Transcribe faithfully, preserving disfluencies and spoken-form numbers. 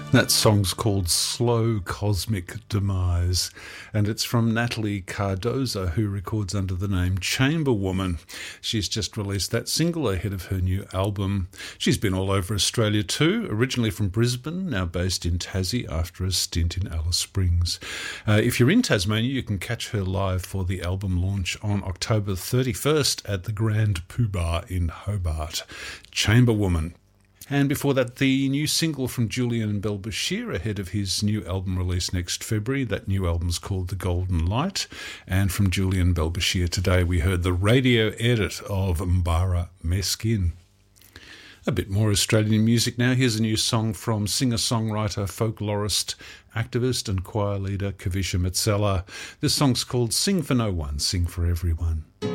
That song's called Slow Cosmic Demise, and it's from Natalie Cardoza, who records under the name Chamber Woman. She's just released that single ahead of her new album. She's been all over Australia too, originally from Brisbane, now based in Tassie after a stint in Alice Springs. Uh, if you're in Tasmania, you can catch her live for the album launch on October thirty-first at the Grand Poobah in Hobart. Chamber Woman. And before that, the new single from Julian Bel-Bashir ahead of his new album release next February. That new album's called The Golden Light. And from Julian Bel-Bashir today, we heard the radio edit of Mbara Meskin. A bit more Australian music now. Here's a new song from singer-songwriter, folklorist, activist and choir leader Kavisha Metsela. This song's called Sing for No One, Sing for Everyone.